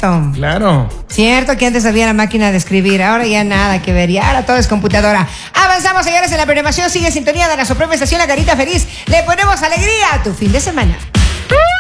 cierto. Claro. Cierto que antes había la máquina de escribir, ahora ya nada que ver, y ahora todo es computadora. Avanzamos, señores, en la programación. Sigue en sintonía de la suprema estación La Garita Feliz. Le ponemos alegría a tu fin de semana.